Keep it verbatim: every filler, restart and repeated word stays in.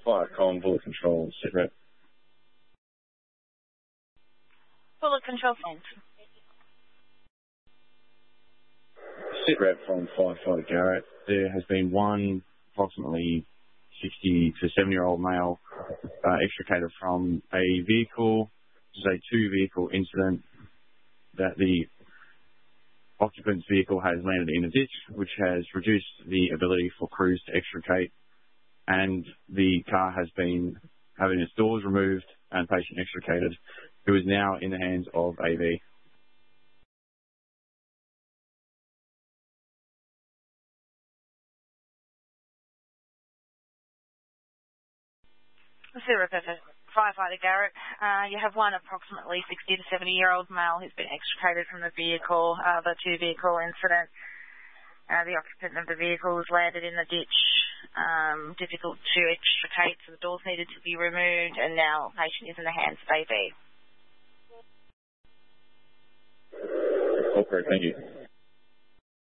Fire Con, bullet control, sit rep. Bullet control, thanks. Sit rep from firefighter Garrett. There has been one approximately sixty to seventy year old male uh, extricated from a vehicle, which is a two vehicle incident that the occupant's vehicle has landed in a ditch, which has reduced the ability for crews to extricate, and the car has been having its doors removed and patient extricated, who is now in the hands of A V. Zero Pepper, Firefighter Garrett. Uh, you have one approximately sixty to seventy year old male who's been extricated from the vehicle, uh, the two vehicle incident. Uh, the occupant of the vehicle was landed in the ditch, um, difficult to extricate, so the doors needed to be removed, and now the patient is in the hands of A V. Okay, thank you.